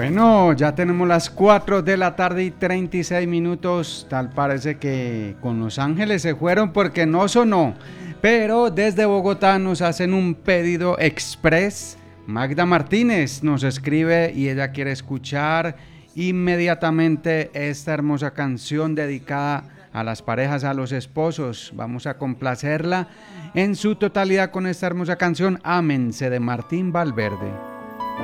Bueno, ya tenemos las 4 de la tarde y 36 minutos. Tal parece que con Los Ángeles se fueron porque no sonó. Pero desde Bogotá nos hacen un pedido express. Magda Martínez nos escribe y ella quiere escuchar inmediatamente esta hermosa canción dedicada a las parejas, a los esposos. Vamos a complacerla en su totalidad con esta hermosa canción Ámense de Martín Valverde.